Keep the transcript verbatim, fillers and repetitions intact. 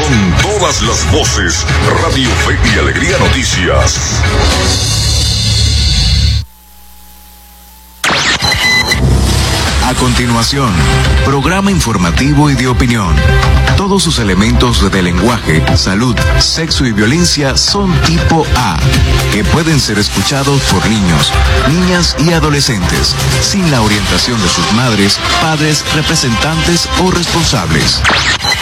con todas las voces. Radio Fe y Alegría Noticias. A continuación, programa informativo y de opinión. Todos sus elementos de lenguaje, salud, sexo y violencia son tipo A, que pueden ser escuchados por niños, niñas y adolescentes, sin la orientación de sus madres, padres, representantes o responsables.